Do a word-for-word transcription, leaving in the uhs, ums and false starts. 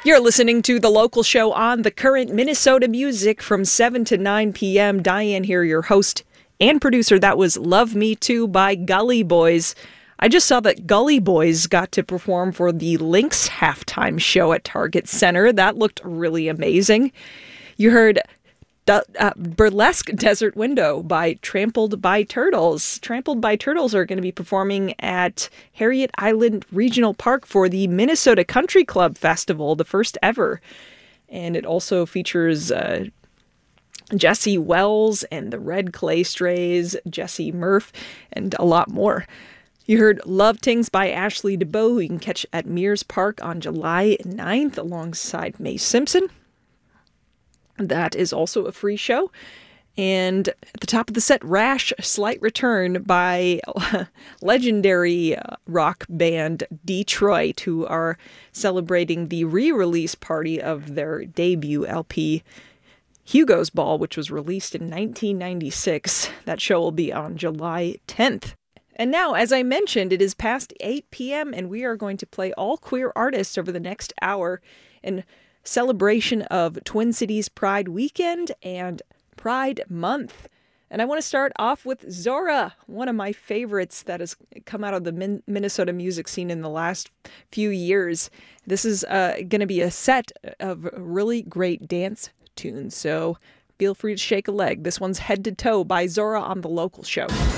You're listening to The Local Show on The Current, Minnesota Music from seven to nine p.m. Diane here, your host and producer. That was Love Me Too by Gully Boys. I just saw that Gully Boys got to perform for the Lynx halftime show at Target Center. That looked really amazing. You heard uh, Burlesque Desert Window by Trampled by Turtles. Trampled by Turtles are going to be performing at Harriet Island Regional Park for the Minnesota Country Club Festival, the first ever. And it also features uh, Jesse Wells and the Red Clay Strays, Jesse Murph, and a lot more. You heard Love Tings by Ashley DeBow, who you can catch at Mears Park on July ninth alongside Mae Simpson. That is also a free show. And at the top of the set, Rash, Slight Return by legendary uh, rock band Detroit, who are celebrating the re-release party of their debut L P, Hugo's Ball, which was released in nineteen ninety-six. That show will be on July tenth. And now, as I mentioned, it is past eight p.m. and we are going to play all queer artists over the next hour in celebration of Twin Cities Pride Weekend and Pride Month. And I want to start off with Zora, one of my favorites that has come out of the Min- Minnesota music scene in the last few years. This is uh, going to be a set of really great dance tunes, so feel free to shake a leg. This one's Head to Toe by Zora on The Local Show.